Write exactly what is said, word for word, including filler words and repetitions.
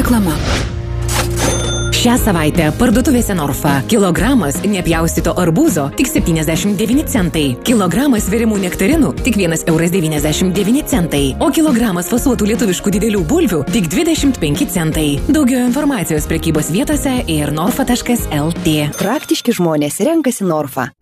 Reklama. Šią savaitę parduotuvėse Norfa. Kilogramas nepjaustyto arbūzo tik septyniasdešimt devyni centai. Kilogramas virimų nektarinų tik vienas euras devyniasdešimt devyni centai. O kilogramas fasuotų lietuviškų didelių bulvių tik dvidešimt penki centai. Daugiau informacijos prekybos vietose ir norfa taškas el tė. Praktiški žmonės renkasi Norfa.